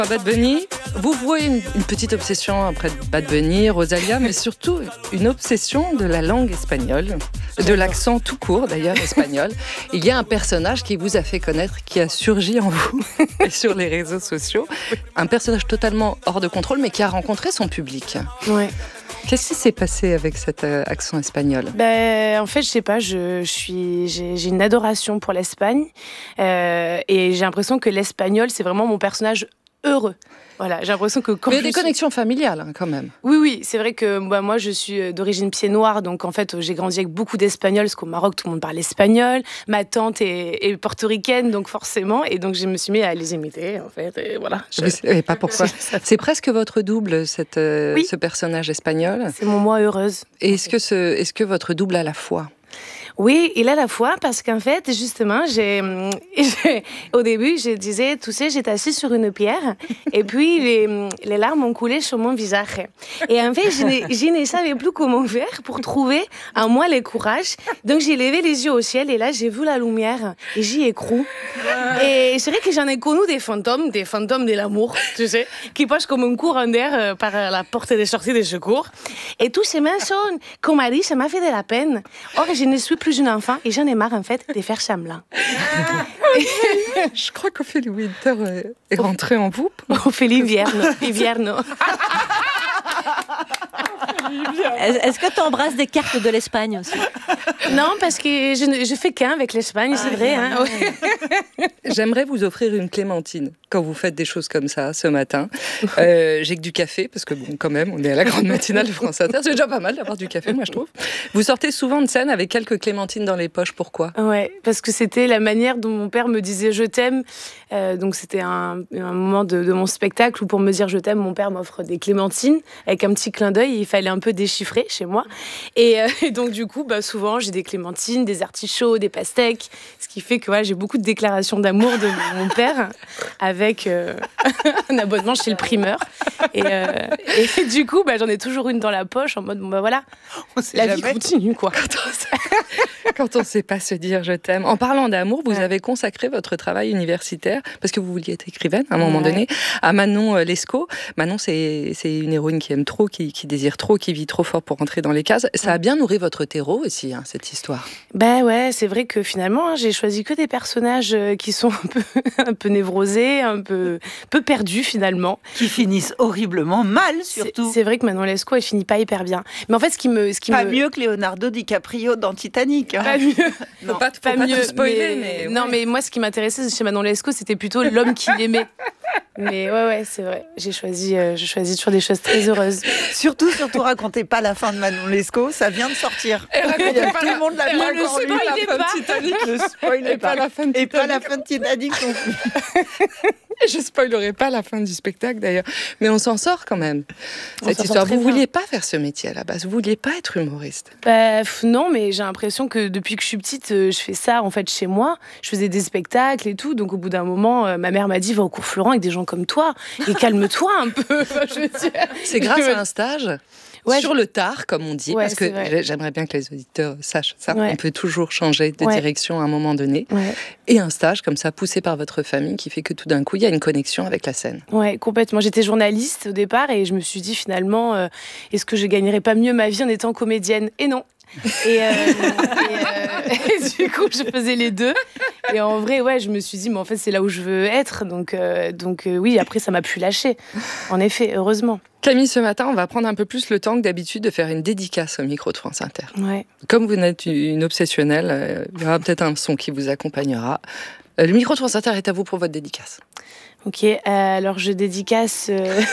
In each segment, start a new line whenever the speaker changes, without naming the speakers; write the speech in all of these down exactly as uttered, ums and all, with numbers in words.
Bad Bunny, vous vouez une, une petite obsession après Bad Bunny, Rosalía, mais surtout une obsession de la langue espagnole, de l'accent tout court d'ailleurs espagnol. Il y a un personnage qui vous a fait connaître, qui a surgi en vous et sur les réseaux sociaux, un personnage totalement hors de contrôle, mais qui a rencontré son public.
Ouais.
Qu'est-ce qui s'est passé avec cet euh, accent espagnol ?
Ben, en fait, je sais pas, je, je suis, j'ai, j'ai une adoration pour l'Espagne euh, et j'ai l'impression que l'espagnol, c'est vraiment mon personnage heureux. Voilà, j'ai l'impression que quand
Mais il y a des
suis...
connexions familiales hein, quand même.
Oui, oui, c'est vrai que bah, moi je suis d'origine pied noir, donc en fait j'ai grandi avec beaucoup d'Espagnols, parce qu'au Maroc tout le monde parle espagnol. Ma tante est, est portoricaine, donc forcément, et donc je me suis mis à les imiter en fait. Et voilà. Je...
Vous savez pas pourquoi. C'est presque votre double, cette, euh,
oui.
ce personnage espagnol.
C'est mon moi heureuse.
Et est-ce que, ce, est-ce que votre double a la foi ?
Oui, il a la foi parce qu'en fait, justement, j'ai, j'ai, au début, je disais, tu sais, j'étais assise sur une pierre et puis les, les larmes ont coulé sur mon visage. Et en fait, je, je ne savais plus comment faire pour trouver en moi le courage. Donc, j'ai levé les yeux au ciel et là, j'ai vu la lumière et j'y ai cru. Et c'est vrai que j'en ai connu des fantômes, des fantômes de l'amour, tu sais, qui passent comme un courant d'air par la porte de sortie de secours. Et tous ces mensonges qu'on m'a dit, ça m'a fait de la peine. Or, je ne suis plus une enfant et j'en ai marre en fait de faire semblant.
Je crois qu'Ophélie Winter est rentrée en vous.
Ophélie Vierno. Vierno.
Est-ce que tu embrasses des cartes de l'Espagne aussi ?
Non, parce que je ne je fais qu'un avec l'Espagne, c'est ah, vrai. Hein. Ouais.
J'aimerais vous offrir une clémentine quand vous faites des choses comme ça ce matin. Euh, j'ai que du café, parce que bon, quand même, on est à la grande matinale de France Inter. C'est déjà pas mal d'avoir du café, moi je trouve. Vous sortez souvent de scène avec quelques clémentines dans les poches, pourquoi ?
Ouais, parce que c'était la manière dont mon père me disait je t'aime. Euh, donc c'était un, un moment de, de mon spectacle où pour me dire je t'aime, mon père m'offre des clémentines avec un petit clin d'œil. Il fallait un peu déchiffrer chez moi. Et, euh, et donc du coup, bah, souvent j'ai des clémentines, des artichauts, des pastèques, ce qui fait que voilà, j'ai beaucoup de déclarations d'amour de mon père avec euh, un abonnement chez le primeur. Et, euh, et du coup, bah, j'en ai toujours une dans la poche en mode bon bah voilà, la vie continue quoi.
Quand on ne sait pas se dire je t'aime. En parlant d'amour, vous ouais. avez consacré votre travail universitaire, parce que vous vouliez être écrivaine à un moment ouais. donné, à Manon Lescaut. Manon, c'est, c'est une héroïne qui aime trop, qui, qui désire trop, qui vit trop fort pour rentrer dans les cases. Ça a bien nourri votre terreau aussi, hein, cette histoire.
Ben ouais, c'est vrai que finalement, hein, j'ai choisi que des personnages qui sont un peu, un peu névrosés, un peu, peu perdus finalement.
Qui finissent horriblement mal, surtout.
C'est, c'est vrai que Manon Lescaut, elle finit pas hyper bien. Mais en fait, ce qui me... Ce qui
pas
me...
mieux que Leonardo DiCaprio dans Titanic. Hein.
Pas mieux.
Non, faut pas, faut
pas,
pas
mieux,
tout spoiler,
mais...
mais...
Non,
ouais.
mais moi, ce qui m'intéressait chez Manon Lescaut, c'était plutôt l'homme qui l'aimait. Mais ouais, ouais, c'est vrai. J'ai choisi, euh, j'ai choisi toujours des choses très heureuses.
Surtout, surtout, racontez pas la fin de Manon Lescaut, ça vient de sortir.
Et racontez pas
tout
la...
le monde l'a
pas
encore lu.
La
fin de Titanic.
Ne spoilez pas.
pas la fin de
Et
Titanic.
pas la fin de Titanic non plus.
Je spoilerai pas la fin du spectacle d'ailleurs, mais on s'en sort quand même.
On
Cette
s'en
histoire,
sort
vous
très
vouliez pas faire ce métier à la base, vous vouliez pas être humoriste.
Bah, non, mais j'ai l'impression que depuis que je suis petite, je fais ça en fait chez moi. Je faisais des spectacles et tout, donc au bout d'un moment, ma mère m'a dit va au cours Florent avec des gens comme toi et calme-toi un peu. Enfin, je veux dire.
C'est grâce à un stage. Ouais, sur le tard, comme on dit,
ouais,
parce que vrai. J'aimerais bien que les auditeurs sachent ça.
Ouais.
On peut toujours changer de ouais. direction à un moment donné.
Ouais.
Et un stage comme ça, poussé par votre famille, qui fait que tout d'un coup, il y a une connexion avec la scène.
Ouais, complètement. J'étais journaliste au départ et je me suis dit finalement, euh, est-ce que je gagnerais pas mieux ma vie en étant comédienne ? Et non. Et, euh, et, euh, et du coup, je faisais les deux. Et en vrai, ouais, je me suis dit, mais en fait, c'est là où je veux être. Donc, euh, donc euh, oui, après, ça m'a plus lâché. En effet, heureusement.
Camille, ce matin, on va prendre un peu plus le temps que d'habitude de faire une dédicace au micro de France Inter.
Ouais.
Comme vous êtes une obsessionnelle, euh, il y aura peut-être un son qui vous accompagnera. Euh, le micro de France Inter est à vous pour votre dédicace.
Ok, euh, alors je dédicace euh,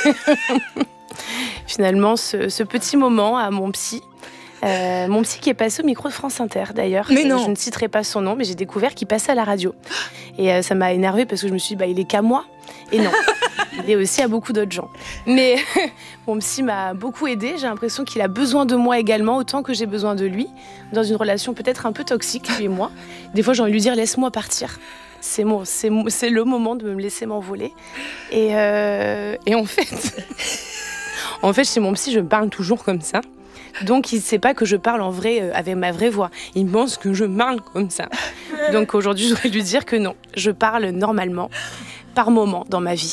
finalement ce, ce petit moment à mon psy. Euh, mon psy qui est passé au micro de France Inter d'ailleurs.
Mais non.
Je ne citerai pas son nom, mais j'ai découvert qu'il passait à la radio. Et euh, ça m'a énervée parce que je me suis dit, bah, il est qu'à moi. Et non, il est aussi à beaucoup d'autres gens. Mais mon psy m'a beaucoup aidée. J'ai l'impression qu'il a besoin de moi également, autant que j'ai besoin de lui. Dans une relation peut-être un peu toxique, lui et moi. Des fois, j'ai envie de lui dire, laisse-moi partir. C'est, mon, c'est, c'est le moment de me laisser m'envoler. Et, euh, et en fait, en fait, chez mon psy, je me parle toujours comme ça. Donc, il ne sait pas que je parle en vrai, euh, avec ma vraie voix. Il pense que je parle comme ça. Donc, aujourd'hui, je voudrais lui dire que non, je parle normalement, par moment, dans ma vie.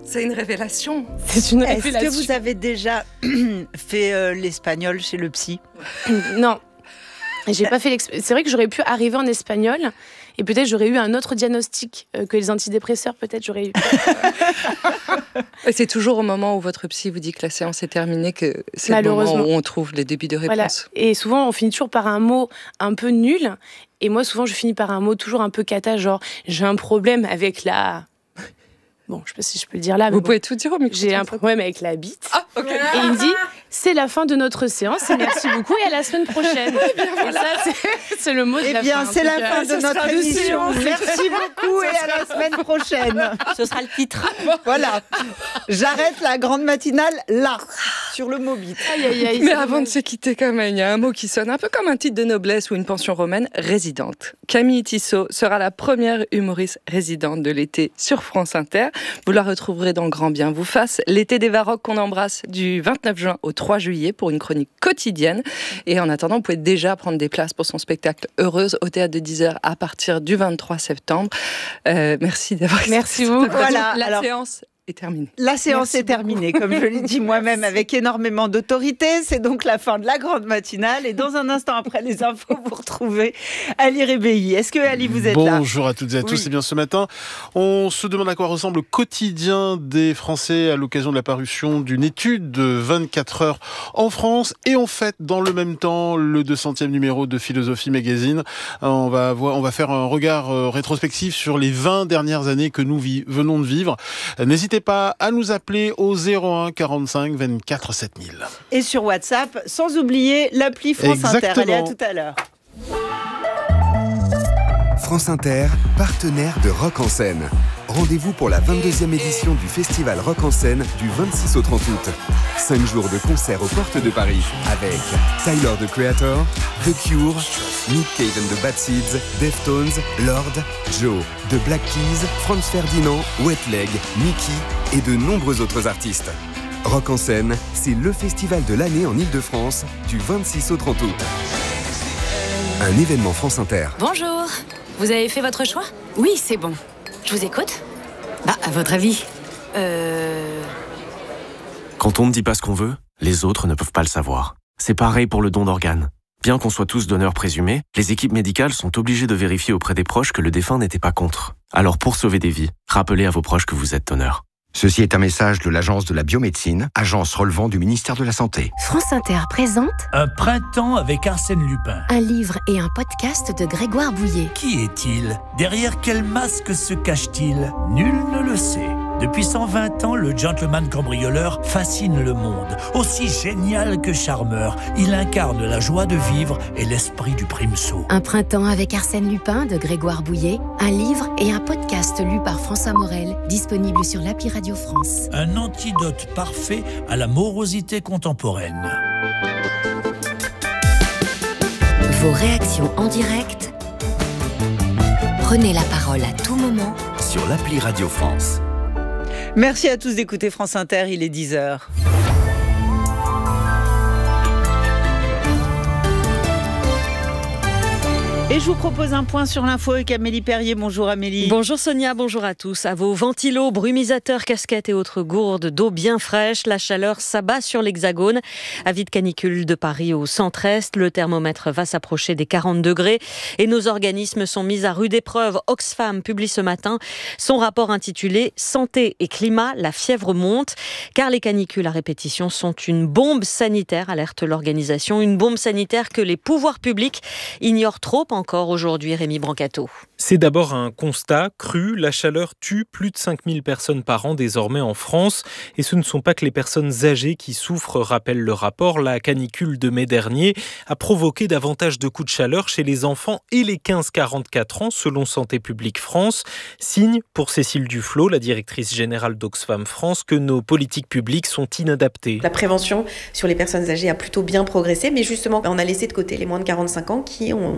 C'est une révélation.
C'est une
Est-ce
révélation.
que vous avez déjà fait euh, l'espagnol chez le psy ?
Non. J'ai pas fait l'exp... C'est vrai que j'aurais pu arriver en espagnol et peut-être j'aurais eu un autre diagnostic euh, que les antidépresseurs, peut-être j'aurais eu.
Et c'est toujours au moment où votre psy vous dit que la séance est terminée que c'est le moment où on trouve les débuts de réponse.
Voilà. Et souvent, on finit toujours par un mot un peu nul. Et moi, souvent, je finis par un mot toujours un peu cata, genre j'ai un problème avec la... Bon, je sais pas si je peux le dire là. Mais
vous
bon.
Pouvez tout dire au micro.
J'ai un problème avec la bite.
Ah, ok.
Et il me dit, c'est la fin de notre séance et merci beaucoup et à la semaine prochaine. Et, bien, voilà. Et ça, c'est, c'est le mot de
eh
la
bien,
fin.
c'est la fin
euh,
de notre émission. Merci beaucoup et à la semaine prochaine.
Ce sera le titre.
Voilà. J'arrête la grande matinale là, sur le mot bite.
Aïe, aïe, aïe,
Mais avant de se quitter quand même, il y a un mot qui sonne un peu comme un titre de noblesse ou une pension romaine, résidente. Camille Tissot sera la première humoriste résidente de l'été sur France Inter. Vous la retrouverez dans Grand Bien vous fasse, l'été des Varrocs qu'on embrasse du vingt-neuf juin au trois juillet pour une chronique quotidienne. Et en attendant, vous pouvez déjà prendre des places pour son spectacle Heureuse au théâtre de dix heures à partir du vingt-trois septembre. Euh, merci d'avoir
Merci beaucoup.
Voilà,
la
alors-
séance est terminée.
La séance
Merci
est terminée, comme je l'ai dit moi-même, avec énormément d'autorité. C'est donc la fin de la grande matinale. Et dans un instant après les infos, vous retrouvez Ali Rébéi. Est-ce que Ali, vous êtes là ?
Bonjour à toutes et à tous.
Oui.
Et bien ce matin, on se demande à quoi ressemble le quotidien des Français à l'occasion de la parution d'une étude de vingt-quatre heures en France. Et on fête dans le même temps le deux centième numéro de Philosophie Magazine. On va, voir, on va faire un regard rétrospectif sur les vingt dernières années que nous vi- venons de vivre. N'hésitez pas à nous appeler au zéro un quarante-cinq vingt-quatre sept mille.
Et sur WhatsApp, sans oublier l'appli France Inter.
Exactement.
Allez, à tout à l'heure.
France Inter, partenaire de Rock en scène. Rendez-vous pour la vingt-deuxième édition du festival Rock en scène du vingt-six au trente août. Cinq jours de concerts aux portes de Paris avec Tyler, the Creator, The Cure, Nick Cave and the Bad Seeds, Deftones, Lord, Joe, The Black Keys, Franz Ferdinand, Wet Leg, Mickey et de nombreux autres artistes. Rock en scène, c'est le festival de l'année en Ile-de-France du vingt-six au trente août. Un événement France Inter.
Bonjour, vous avez fait votre choix ? Oui, c'est bon. Je vous écoute ? Bah, à votre avis ? Euh...
Quand on ne dit pas ce qu'on veut, les autres ne peuvent pas le savoir. C'est pareil pour le don d'organes. Bien qu'on soit tous donneurs présumés, les équipes médicales sont obligées de vérifier auprès des proches que le défunt n'était pas contre. Alors pour sauver des vies, rappelez à vos proches que vous êtes donneur.
Ceci est un message de l'Agence de la biomédecine, agence relevant du ministère de la Santé.
France Inter présente
Un printemps avec Arsène Lupin.
un livre et un podcast de Grégoire Bouillet.
Qui est-il ? Derrière quel masque se cache-t-il ? Nul ne le sait. Depuis cent vingt ans, le gentleman cambrioleur fascine le monde. Aussi génial que charmeur, il incarne la joie de vivre et l'esprit du primesaut.
Un printemps avec Arsène Lupin de Grégoire Bouillet, un livre et un podcast lu par François Morel, disponible sur l'appli Radio France.
Un antidote parfait à la morosité contemporaine.
Vos réactions en direct, prenez la parole à tout moment
sur l'appli Radio France.
Merci à tous d'écouter France Inter, il est dix heures. Et je vous propose un point sur l'info avec Amélie Perrier. Bonjour Amélie.
Bonjour Sonia, bonjour à tous. À vos ventilos, brumisateurs, casquettes et autres gourdes d'eau bien fraîche, la chaleur s'abat sur l'Hexagone. Avis de canicule de Paris au centre-est, le thermomètre va s'approcher des quarante degrés et nos organismes sont mis à rude épreuve. Oxfam publie ce matin son rapport intitulé « Santé et climat, la fièvre monte ». Car les canicules à répétition sont une bombe sanitaire, alerte l'organisation. Une bombe sanitaire que les pouvoirs publics ignorent trop encore aujourd'hui, Rémi Brancato.
C'est d'abord un constat cru, la chaleur tue plus de cinq mille personnes par an désormais en France. Et ce ne sont pas que les personnes âgées qui souffrent, rappelle le rapport. La canicule de mai dernier a provoqué davantage de coups de chaleur chez les enfants et les quinze à quarante-quatre ans, selon Santé publique France. Signe, pour Cécile Duflot, la directrice générale d'Oxfam France, que nos politiques publiques sont inadaptées.
La prévention sur les personnes âgées a plutôt bien progressé, mais justement, on a laissé de côté les moins de quarante-cinq ans qui ont été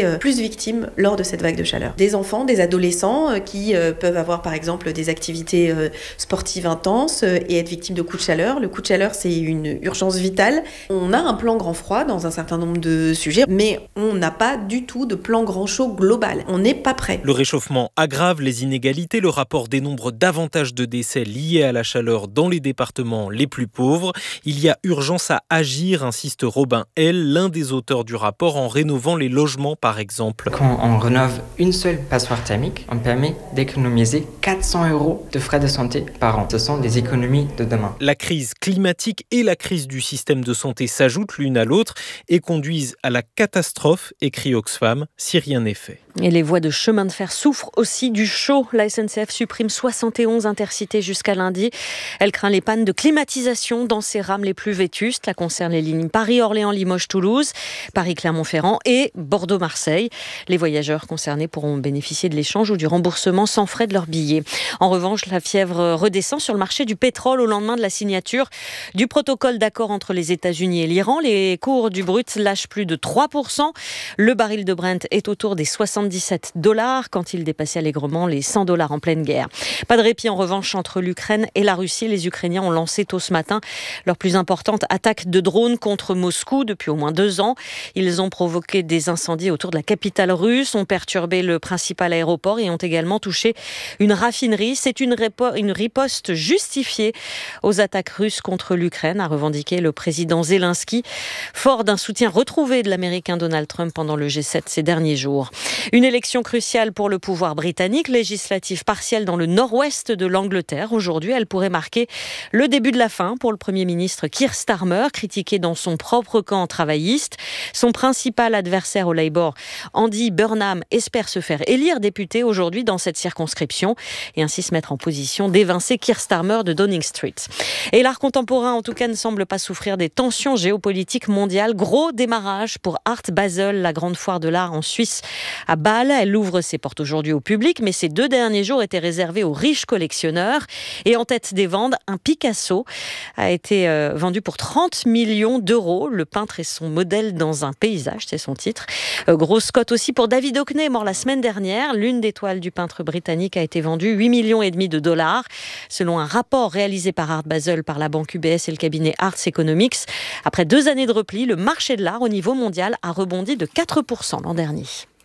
été plus victimes lors de cette vague de chaleur. Des enfants, des adolescents qui peuvent avoir par exemple des activités sportives intenses et être victimes de coups de chaleur. Le coup de chaleur, c'est une urgence vitale. On a un plan grand froid dans un certain nombre de sujets, mais on n'a pas du tout de plan grand chaud global. On n'est pas prêt.
Le réchauffement aggrave les inégalités. Le rapport dénombre davantage de décès liés à la chaleur dans les départements les plus pauvres. Il y a urgence à agir, insiste Robin L., l'un des auteurs du rapport, en rénovant les logements par exemple.
Quand on rénove une seule passoire thermique, on permet d'économiser quatre cents euros de frais de santé par an. Ce sont des économies de demain.
La crise climatique et la crise du système de santé s'ajoutent l'une à l'autre et conduisent à la catastrophe, écrit Oxfam, si rien n'est fait.
Et les voies de chemin de fer souffrent aussi du chaud. La S N C F supprime soixante et onze intercités jusqu'à lundi. Elle craint les pannes de climatisation dans ses rames les plus vétustes. Cela concerne les lignes Paris-Orléans-Limoges-Toulouse, Paris-Clermont-Ferrand et Bordeaux-Marseille. Les voyageurs concernés pourront bénéficier de l'échange ou du remboursement sans frais de leurs billets. En revanche, la fièvre redescend sur le marché du pétrole au lendemain de la signature du protocole d'accord entre les États-Unis et l'Iran. Les cours du brut lâchent plus de trois pour cent. Le baril de Brent est autour des soixante-dix-sept dollars quand il dépassait allègrement les cent dollars en pleine guerre. Pas de répit en revanche entre l'Ukraine et la Russie. Les Ukrainiens ont lancé tôt ce matin leur plus importante attaque de drones contre Moscou depuis au moins deux ans. Ils ont provoqué des incendies autour de la capitale russe, ont perturbé le principal aéroport et ont également touché une raffinerie. C'est une, répo- une riposte justifiée aux attaques russes contre l'Ukraine, a revendiqué le président Zelensky, fort d'un soutien retrouvé de l'Américain Donald Trump pendant le G sept ces derniers jours. Une élection cruciale pour le pouvoir britannique, législative partielle dans le nord-ouest de l'Angleterre. Aujourd'hui, elle pourrait marquer le début de la fin pour le Premier ministre Keir Starmer, critiqué dans son propre camp travailliste. Son principal adversaire au Labour, Andy Burnham, espère se faire élire député aujourd'hui dans cette circonscription et ainsi se mettre en position d'évincer Keir Starmer de Downing Street. Et l'art contemporain, en tout cas, ne semble pas souffrir des tensions géopolitiques mondiales. Gros démarrage pour Art Basel, la grande foire de l'art en Suisse à Bâle. Elle ouvre ses portes aujourd'hui au public, mais ces deux derniers jours étaient réservés aux riches collectionneurs. Et en tête des ventes, un Picasso a été euh, vendu pour trente millions d'euros. Le peintre et son modèle dans un paysage, c'est son titre. Euh, grosse cote aussi pour David Hockney, mort la semaine dernière. L'une des toiles du peintre britannique a été vendue huit millions et demi de dollars. Selon un rapport réalisé par Art Basel, par la banque U B S et le cabinet Arts Economics, après deux années de repli, le marché de l'art au niveau mondial a rebondi de quatre pour cent l'an dernier.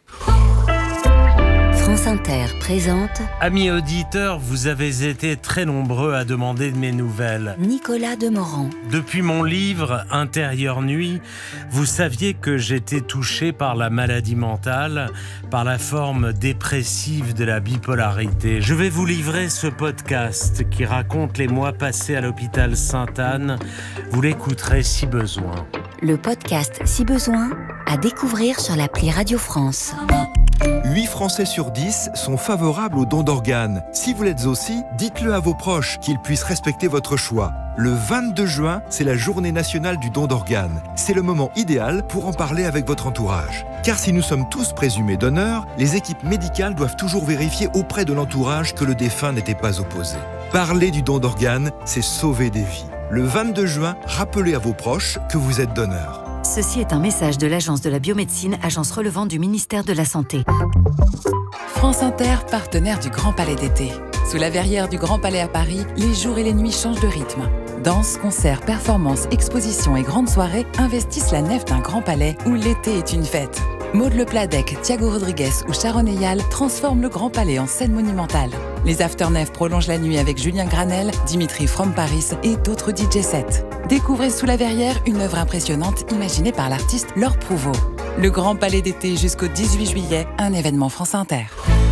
France Inter présente...
Amis auditeurs, vous avez été très nombreux à demander de mes nouvelles.
Nicolas Demorand.
Depuis mon livre « Intérieure nuit », vous saviez que j'étais touché par la maladie mentale, par la forme dépressive de la bipolarité. Je vais vous livrer ce podcast qui raconte les mois passés à l'hôpital Sainte-Anne. Vous l'écouterez si besoin.
Le podcast Si besoin, à découvrir sur l'appli Radio France.
huit Français sur dix sont favorables au don d'organes. Si vous l'êtes aussi, dites-le à vos proches, qu'ils puissent respecter votre choix. Le vingt-deux juin, c'est la journée nationale du don d'organes. C'est le moment idéal pour en parler avec votre entourage. Car si nous sommes tous présumés donneurs, les équipes médicales doivent toujours vérifier auprès de l'entourage que le défunt n'était pas opposé. Parler du don d'organes, c'est sauver des vies. Le vingt-deux juin, rappelez à vos proches que vous êtes donneur.
Ceci est un message de l'Agence de la biomédecine, agence relevant du ministère de la Santé.
France Inter, partenaire du Grand Palais d'été. Sous la verrière du Grand Palais à Paris, les jours et les nuits changent de rythme. Danse, concerts, performances, expositions et grandes soirées investissent la nef d'un Grand Palais où l'été est une fête. Maud Le Pladec, Thiago Rodriguez ou Sharon Eyal transforment le Grand Palais en scène monumentale. Les Afternef prolongent la nuit avec Julien Granel, Dimitri From Paris et d'autres D J sets. Découvrez Sous la verrière, une œuvre impressionnante imaginée par l'artiste Laure Prouveau. Le Grand Palais d'été jusqu'au dix-huit juillet, un événement France Inter.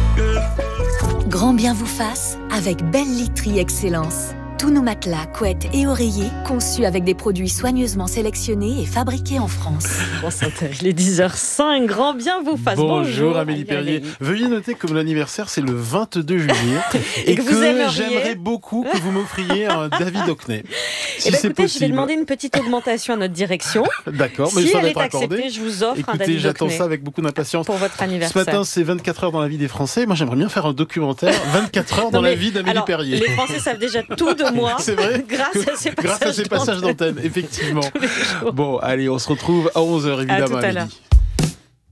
Grand bien vous fasse avec Belle Literie Excellence. Tous nos matelas, couettes et oreillers conçus avec des produits soigneusement sélectionnés et fabriqués en France.
France Inter, il est dix heures cinq, grand bien vous fasse.
Bonjour,
Bonjour
Amélie Perrier. Veuillez noter que mon anniversaire c'est le vingt-deux juillet
et,
et
que,
que
vous aimeriez...
j'aimerais beaucoup que vous m'offriez un David Hockney. Si
eh ben,
c'est
écoutez,
possible.
je vais demander une petite augmentation à notre direction.
D'accord, mais
si
ça va
elle
être
est
accordé.
acceptée, je vous offre
Écoutez,
un David Hockney.
j'attends ça avec beaucoup d'impatience.
Pour votre anniversaire.
Ce matin, c'est vingt-quatre heures dans la vie des Français. Moi, j'aimerais bien faire un documentaire vingt-quatre heures dans
non, mais,
la vie d'Amélie
alors,
Perrier.
Les Français savent déjà tout de moi.
C'est vrai.
Grâce à ces passages,
Grâce à ces passages d'antenne, effectivement. Bon, allez, on se retrouve à onze heures évidemment.
À tout à l'heure.